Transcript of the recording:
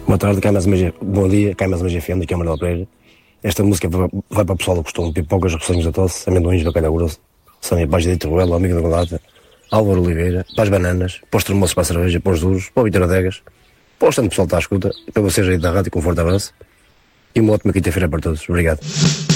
Boa tarde, cá mais uma bom dia, cá mais uma GFM, daqui é Manuel Pereira. Esta música vai para o pessoal do costume: pipocas, repolhos da tosse, amendoins, bacalhau grosso, Sânia Baixa de Torrela, amigo da Golata, Álvaro Oliveira, para as bananas, para os termoços, para a cerveja, para os duros, para o Vitor Adegas, para o restante pessoal que está à escuta, para vocês aí da rádio, com um forte abraço e uma ótima quinta-feira para todos. Obrigado.